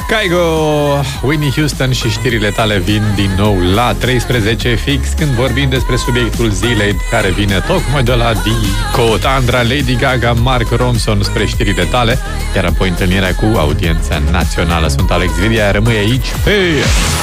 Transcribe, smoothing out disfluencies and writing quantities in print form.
Kygo, Whitney Houston și știrile tale vin din nou la 13 fix când vorbim despre subiectul zilei care vine tocmai de la Dico, Tandra, Lady Gaga, Mark Ronson spre știrile tale, iar apoi întâlnirea cu audiența națională. Sunt Alex Vidia, rămâi aici. Hey!